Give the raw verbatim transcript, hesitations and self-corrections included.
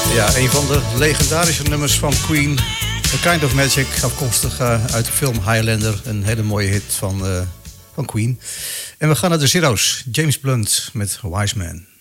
Ja, een van de legendarische nummers van Queen. A Kind of Magic, afkomstig uh, uit de film Highlander. Een hele mooie hit van, uh, van Queen. En we gaan naar de Zero's. James Blunt met Wise Man.